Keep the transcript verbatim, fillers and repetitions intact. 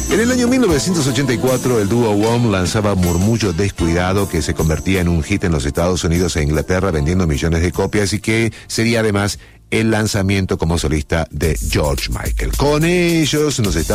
En el año mil novecientos ochenta y cuatro, el dúo Wham lanzaba Murmullo Descuidado, que se convertía en un hit en los Estados Unidos e Inglaterra, vendiendo millones de copias, y que sería además el lanzamiento como solista de George Michael. Con ellos nos estamos